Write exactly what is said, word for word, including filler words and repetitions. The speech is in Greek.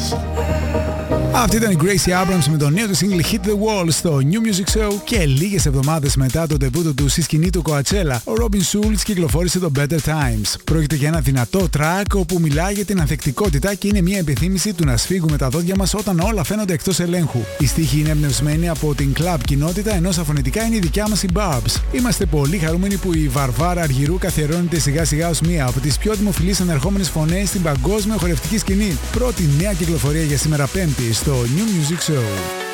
Αυτή ήταν η Gracie Abrams με το νέο του single Hit the Wall στο New Music Show και λίγες εβδομάδες μετά το ντεμπούτο του στη σκηνή του Coachella, ο Robin Schulz κυκλοφόρησε το Better Times. Πρόκειται για ένα δυνατό track όπου μιλάει για την ανθεκτικότητα και είναι μια επιθύμηση του να σφίγγουμε τα δόντια μας όταν όλα φαίνονται εκτός ελέγχου. Η στίχη είναι εμπνευσμένη από την club κοινότητα, ενώ στα φωνητικά είναι η δικιά μας η Babs. Είμαστε πολύ χαρούμενοι που η Βαρβάρα Αργυρού καθιερώνεται σιγά σιγά ως μία από τις πιο δημοφιλείς ανερχόμενες φωνές στην παγκόσμια χορευτική σκηνή. Πρώτη νέα κυκλοφορία για σήμερα Πέμπτη στο New Music Show.